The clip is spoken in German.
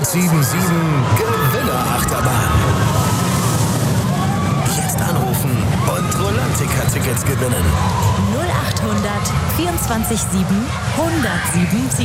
177 Gewinner-Achterbahn. Jetzt anrufen und Rolantica-Tickets gewinnen. 0800 24 7 177